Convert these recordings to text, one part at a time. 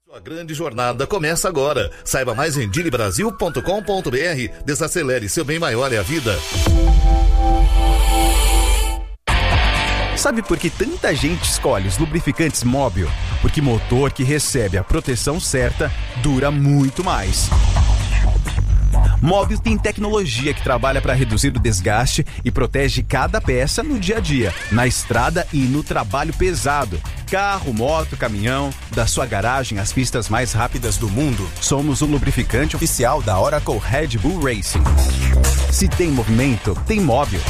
A grande jornada começa agora. Saiba mais em dilibrasil.com.br. Desacelere, seu bem maior é a vida. Sabe por que tanta gente escolhe os lubrificantes Móbil? Porque motor que recebe a proteção certa dura muito mais. Móbil tem tecnologia que trabalha para reduzir o desgaste e protege cada peça no dia a dia, na estrada e no trabalho pesado. Carro, moto, caminhão, da sua garagem às pistas mais rápidas do mundo, somos o lubrificante oficial da Oracle Red Bull Racing. Se tem movimento, tem Móbil.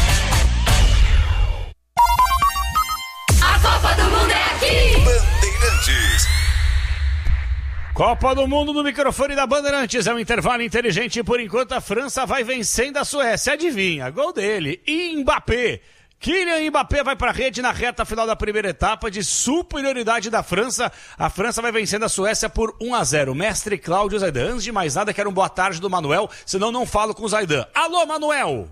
A Copa do Mundo é aqui! Bandeirantes. Copa do Mundo no microfone da Bandeirantes, é um intervalo inteligente. Por enquanto a França vai vencendo a Suécia, adivinha, gol dele, Mbappé. Kylian Mbappé vai para a rede na reta final da primeira etapa de superioridade da França. A França vai vencendo a Suécia por 1-0. Mestre Cláudio Zaidan, antes de mais nada quero um boa tarde do Manuel, senão não falo com o Zaidan. Alô, Manuel!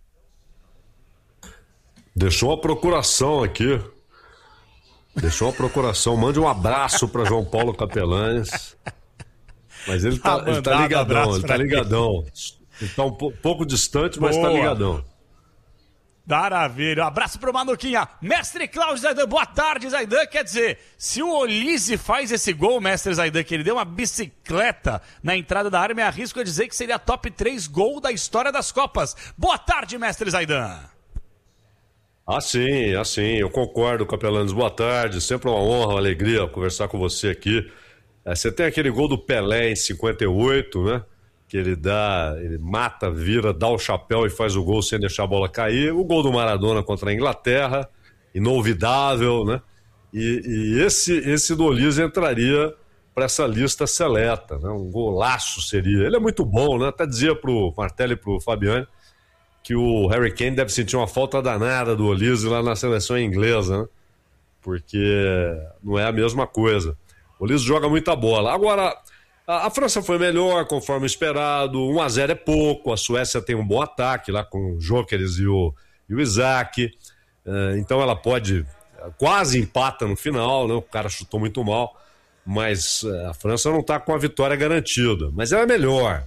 Deixou uma procuração aqui. Mande um abraço para João Paulo Capelanes. Mas ele tá ligadão, Ele tá um pouco distante, mas tá ligadão. Maravilha, um abraço pro Manuquinha. Mestre Cláudio Zaidan, boa tarde, Zaidan. Quer dizer, se o Olise faz esse gol, mestre Zaidan, que ele deu uma bicicleta na entrada da área, me arrisco a dizer que seria top 3 gol da história das Copas. Boa tarde, mestre Zaidan. Sim, eu concordo, Capelanes. Boa tarde, sempre uma honra, uma alegria conversar com você aqui. Você tem aquele gol do Pelé em 58, né? Que ele mata, vira, dá o chapéu e faz o gol sem deixar a bola cair. O gol do Maradona contra a Inglaterra, inolvidável, né? E esse do Olise entraria para essa lista seleta, né? Um golaço seria. Ele é muito bom, né? Até dizia pro Martelli e pro Fabiani que o Harry Kane deve sentir uma falta danada do Olise lá na seleção inglesa, né? Porque não é a mesma coisa. O Olise joga muita bola. Agora, a França foi melhor, conforme esperado. 1-0 é pouco. A Suécia tem um bom ataque lá com o Gyökeres e o Isaac. Então ela pode... Quase empata no final, né? O cara chutou muito mal. Mas a França não está com a vitória garantida. Mas ela é melhor.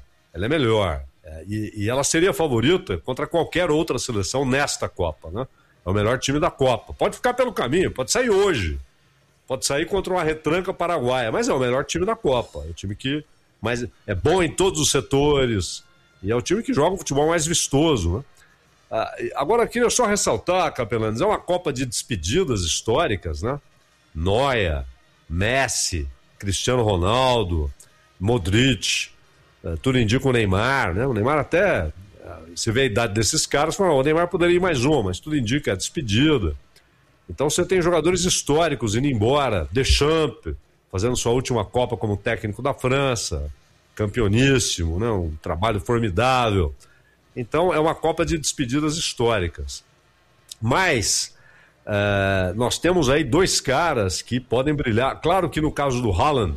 E ela seria favorita contra qualquer outra seleção nesta Copa, né? É o melhor time da Copa. Pode ficar pelo caminho, pode sair hoje. Pode sair contra uma retranca paraguaia, mas é o melhor time da Copa. É o time que é bom em todos os setores. E é o time que joga o futebol mais vistoso, né? Agora, eu queria só ressaltar, Capelanes, é uma Copa de despedidas históricas, né? Neuer, Messi, Cristiano Ronaldo, Modric... Tudo indica o Neymar, né? O Neymar até, você vê a idade desses caras, o Neymar poderia ir mais uma, mas tudo indica a despedida. Então você tem jogadores históricos indo embora, Deschamps, fazendo sua última Copa como técnico da França, campeoníssimo, né? Um trabalho formidável. Então é uma Copa de despedidas históricas. Mas nós temos aí dois caras que podem brilhar. Claro que no caso do Haaland,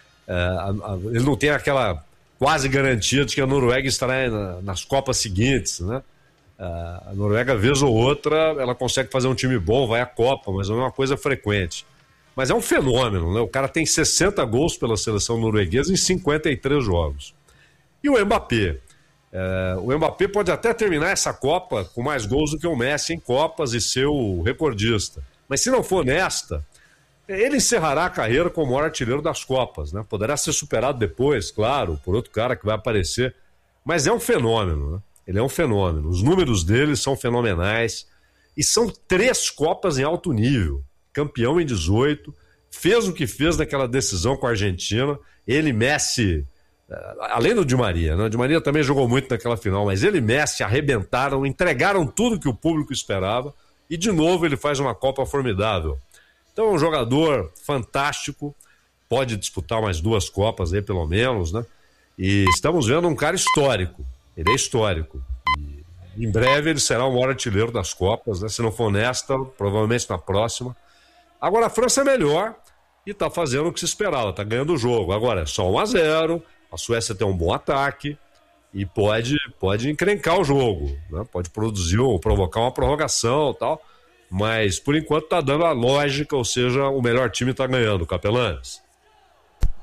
ele não tem aquela quase garantia de que a Noruega estará nas Copas seguintes, né? A Noruega, vez ou outra, ela consegue fazer um time bom, vai à Copa, mas não é uma coisa frequente. Mas é um fenômeno, né? O cara tem 60 gols pela seleção norueguesa em 53 jogos. E o Mbappé? O Mbappé pode até terminar essa Copa com mais gols do que o Messi em Copas e ser o recordista. Mas se não for nesta, ele encerrará a carreira como o maior artilheiro das Copas, né? Poderá ser superado depois, claro, por outro cara que vai aparecer. Mas é um fenômeno, né? Ele é um fenômeno. Os números dele são fenomenais. E são 3 Copas em alto nível. Campeão em 18. Fez o que fez naquela decisão com a Argentina. Ele, Messi, além do Di Maria, né? O Di Maria também jogou muito naquela final, mas ele e Messi arrebentaram, entregaram tudo que o público esperava. E de novo ele faz uma Copa formidável. Então é um jogador fantástico, pode disputar mais 2 Copas aí pelo menos, né? E estamos vendo um cara histórico, ele é histórico. E em breve ele será o maior artilheiro das Copas, né? Se não for nesta, provavelmente na próxima. Agora a França é melhor e está fazendo o que se esperava, está ganhando o jogo. Agora é só 1-0, a Suécia tem um bom ataque e pode encrencar o jogo, né? Pode produzir ou provocar uma prorrogação e tal. Mas, por enquanto, está dando a lógica, ou seja, o melhor time está ganhando, Capelanes.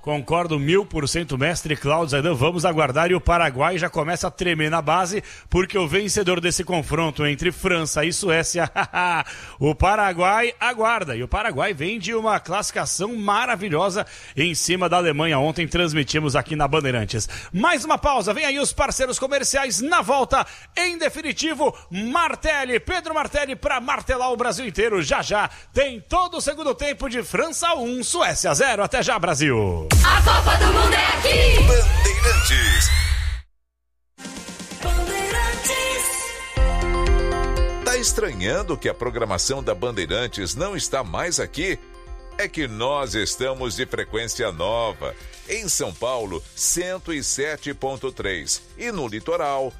Concordo 1000%, mestre Cláudio Zaidan. Vamos aguardar, e o Paraguai já começa a tremer na base, porque o vencedor desse confronto entre França e Suécia, o Paraguai aguarda. E o Paraguai vem de uma classificação maravilhosa em cima da Alemanha. Ontem transmitimos aqui na Bandeirantes. Mais uma pausa, vem aí os parceiros comerciais. Na volta, em definitivo, Martelli, Pedro Martelli, para martelar o Brasil inteiro. Já já tem todo o segundo tempo de França 1, Suécia 0. Até já, Brasil! A Copa do Mundo é aqui! Bandeirantes. Tá estranhando que a programação da Bandeirantes não está mais aqui? É que nós estamos de frequência nova. Em São Paulo, 107.3 e no litoral,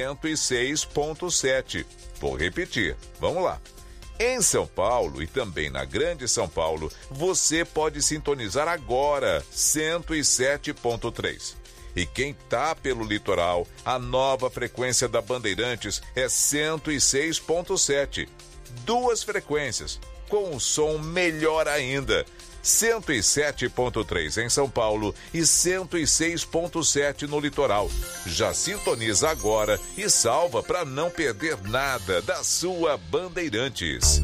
106.7. Vou repetir, vamos lá. Em São Paulo e também na Grande São Paulo, você pode sintonizar agora 107.3. E quem tá pelo litoral, a nova frequência da Bandeirantes é 106.7. 2 frequências, com um som melhor ainda. 107.3 em São Paulo e 106.7 no litoral. Já sintoniza agora e salva para não perder nada da sua Bandeirantes.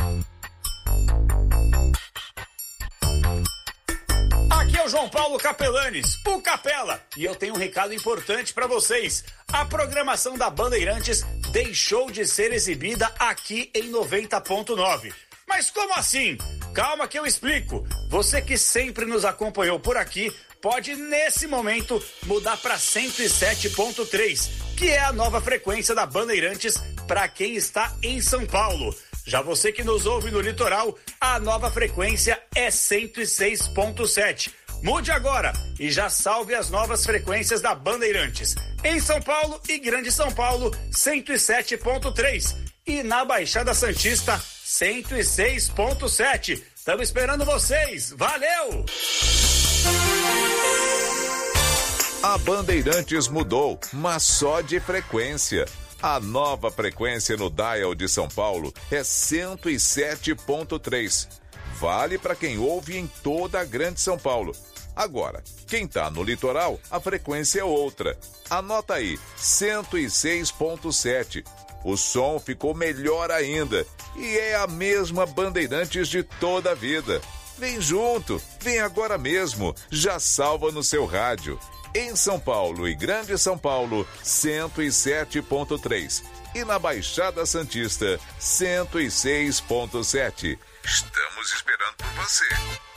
Aqui é o João Paulo Capelanes, o Capela, e eu tenho um recado importante para vocês. A programação da Bandeirantes deixou de ser exibida aqui em 90.9. Mas como assim? Calma que eu explico. Você que sempre nos acompanhou por aqui pode, nesse momento, mudar para 107.3, que é a nova frequência da Bandeirantes para quem está em São Paulo. Já você que nos ouve no litoral, a nova frequência é 106.7. Mude agora e já salve as novas frequências da Bandeirantes. Em São Paulo e Grande São Paulo, 107.3. E na Baixada Santista, 106.7. Estamos esperando vocês. Valeu! A Bandeirantes mudou, mas só de frequência. A nova frequência no dial de São Paulo é 107.3. Vale para quem ouve em toda a Grande São Paulo. Agora, quem tá no litoral, a frequência é outra. Anota aí, 106.7. O som ficou melhor ainda e é a mesma Bandeirantes de toda a vida. Vem junto, vem agora mesmo, já salva no seu rádio. Em São Paulo e Grande São Paulo, 107.3. E na Baixada Santista, 106.7. Estamos esperando por você.